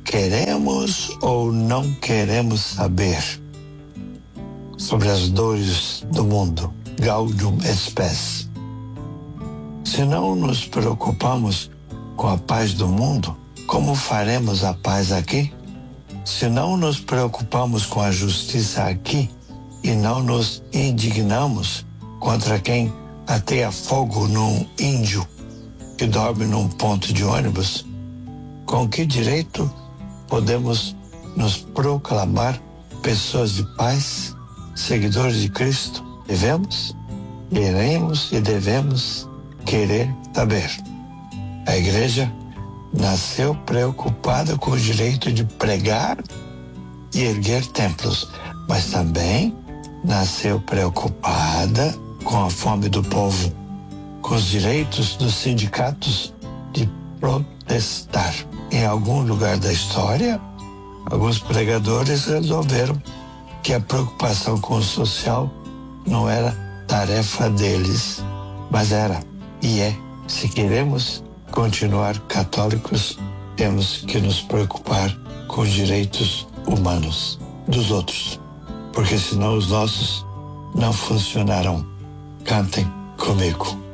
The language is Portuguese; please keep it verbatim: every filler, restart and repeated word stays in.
queremos ou não queremos saber sobre as dores do mundo, gaudium et spes. Se não nos preocupamos com a paz do mundo, como faremos a paz aqui? Se não nos preocupamos com a justiça aqui e não nos indignamos contra quem ateia fogo num índio que dorme num ponto de ônibus, com que direito podemos nos proclamar pessoas de paz, seguidores de Cristo? Devemos, queremos e devemos querer saber. A igreja nasceu preocupada com o direito de pregar e erguer templos, mas também nasceu preocupada com a fome do povo, com os direitos dos sindicatos de protestar. Em algum lugar da história, alguns pregadores resolveram que a preocupação com o social não era tarefa deles, mas era e é. Se queremos continuar católicos, temos que nos preocupar com os direitos humanos dos outros, porque senão os nossos não funcionarão. Cantem comigo.